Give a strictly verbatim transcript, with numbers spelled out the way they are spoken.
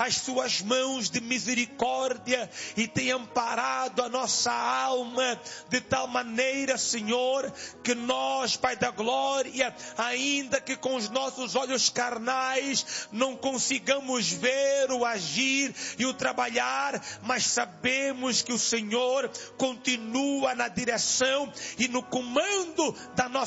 as suas mãos de misericórdia e tem amparado a nossa alma de tal maneira, Senhor, que nós, Pai da glória, ainda que com os nossos olhos carnais não consigamos ver o agir e o trabalhar, mas sabemos que o Senhor continua na direção e no comando da nossa